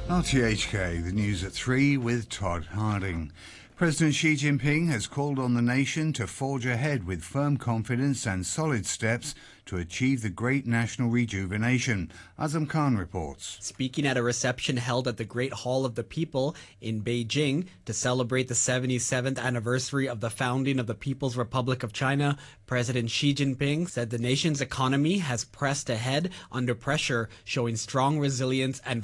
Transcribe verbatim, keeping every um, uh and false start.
R T H K, the news at three with Todd Harding. President Xi Jinping has called on the nation to forge ahead with firm confidence and solid steps to achieve the great national rejuvenation. Azam Khan reports. Speaking at a reception held at the Great Hall of the People in Beijing to celebrate the seventy-seventh anniversary of the founding of the People's Republic of China, President Xi Jinping said the nation's economy has pressed ahead under pressure, showing strong resilience and